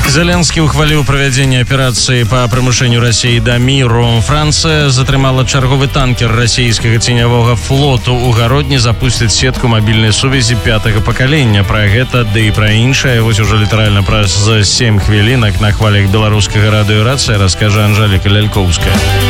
Зеленскі ухваліў правядзенне аперацыі па прымушэнню Расіі да міру. Францыя затрымала чарговы танкер расійскага ценявога флоту. У гародні запусцяць сетку мабільнай сувязі 5-го пакалення. Пра гэта, ды і пра іншае, вось ужо літаральна праз 7 хвілінак на хвалях беларускага радыё «Рацыя» раскажа Анжэліка Лялькоўская.